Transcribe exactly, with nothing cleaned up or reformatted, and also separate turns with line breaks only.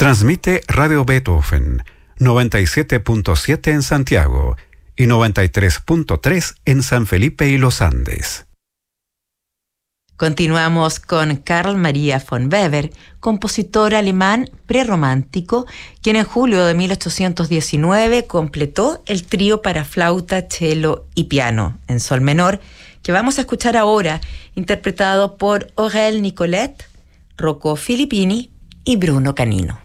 Transmite Radio Beethoven, noventa y siete punto siete en Santiago y noventa y tres punto tres en San Felipe y Los Andes.
Continuamos con Carl Maria von Weber, compositor alemán prerromántico, quien en julio de mil ochocientos diecinueve completó el trío para flauta, cello y piano en sol menor, que vamos a escuchar ahora, interpretado por Aurel Nicolet, Rocco Filippini y Bruno Canino.